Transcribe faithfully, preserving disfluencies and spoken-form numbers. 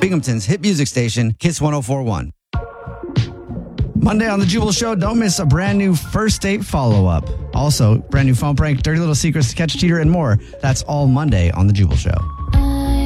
Binghamton's hit music station, Kiss one oh four point one. Monday on The Jubal Show, don't miss a brand new first date follow-up. Also, brand new phone prank, dirty little secrets to catch a cheater, and more. That's all Monday on The Jubal Show.